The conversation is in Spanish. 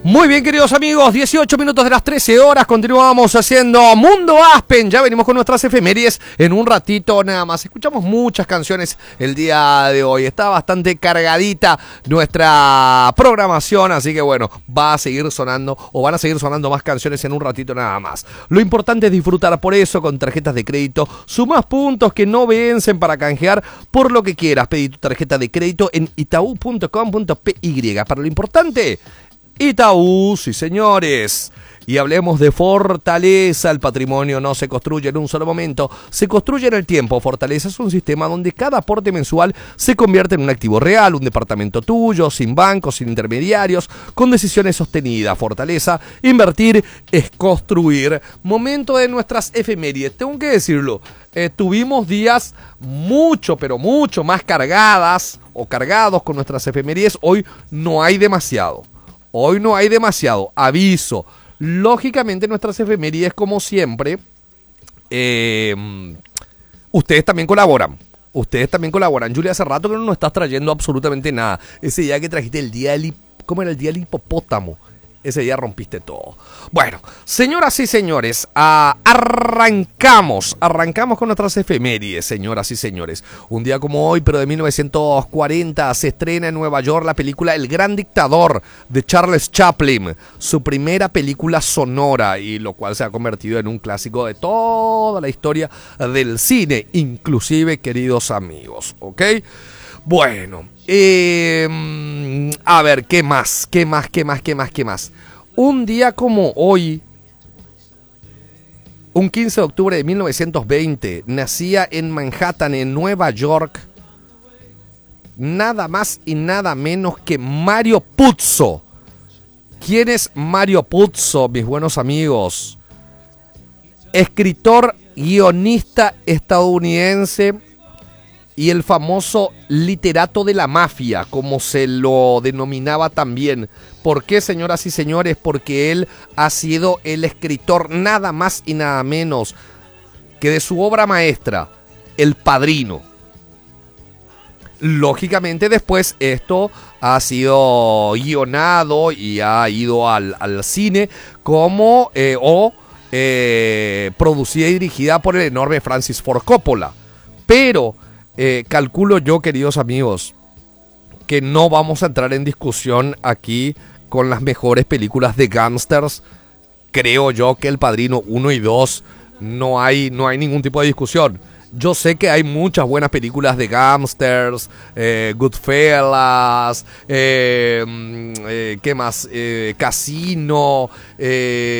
Muy bien, queridos amigos, 18 minutos de las 13 horas, continuamos haciendo Mundo Aspen, ya venimos con nuestras efemérides en un ratito nada más. Escuchamos muchas canciones el día de hoy, está bastante cargadita nuestra programación, así que bueno, va a seguir sonando o van a seguir sonando más canciones en un ratito nada más. Lo importante es disfrutar por eso con tarjetas de crédito, sumás puntos que no vencen para canjear por lo que quieras. Pedí tu tarjeta de crédito en itaú.com.py, para lo importante... Itaú, sí señores. Y hablemos de Fortaleza. El patrimonio no se construye en un solo momento, se construye en el tiempo. Fortaleza es un sistema donde cada aporte mensual se convierte en un activo real, un departamento tuyo, sin bancos, sin intermediarios, con decisiones sostenidas. Fortaleza, invertir es construir. Momento de nuestras efemérides, tengo que decirlo, tuvimos días mucho, pero mucho más cargadas o cargados con nuestras efemérides. Hoy no hay demasiado. Hoy no hay demasiado, aviso. Lógicamente nuestras efemérides, como siempre, ustedes también colaboran. Julia, hace rato que no nos estás trayendo absolutamente nada. Ese día que trajiste el día del... ¿Cómo era el día del hipopótamo? Ese día rompiste todo. Bueno, señoras y señores, arrancamos con nuestras efemérides, señoras y señores. Un día como hoy, pero de 1940, se estrena en Nueva York la película El Gran Dictador de Charles Chaplin, su primera película sonora, y lo cual se ha convertido en un clásico de toda la historia del cine, inclusive, queridos amigos, ¿ok? Bueno, a ver, ¿qué más? Un día como hoy, un 15 de octubre de 1920, nacía en Manhattan, en Nueva York, nada más y nada menos que Mario Puzo. ¿Quién es Mario Puzo, mis buenos amigos? Escritor, guionista estadounidense y el famoso literato de la mafia, como se lo denominaba también. ¿Por qué, señoras y señores? Porque él ha sido el escritor nada más y nada menos que de su obra maestra, El Padrino. Lógicamente después esto ha sido guionado y ha ido al cine como producida y dirigida por el enorme Francis Ford Coppola. Pero calculo yo, queridos amigos, que no vamos a entrar en discusión aquí con las mejores películas de gángsters. Creo yo que El Padrino 1 y 2 no hay ningún tipo de discusión. Yo sé que hay muchas buenas películas de gángsters, Goodfellas, ¿qué más? Casino,